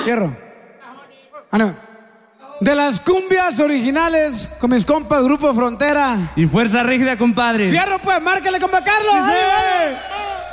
Fierro. No. De las cumbias originales con mis compas Grupo Frontera. Y Fuerza Rígida, compadre. Fierro, pues, márcale, compa Carlos. ¡Sí! ¡Dale, vale!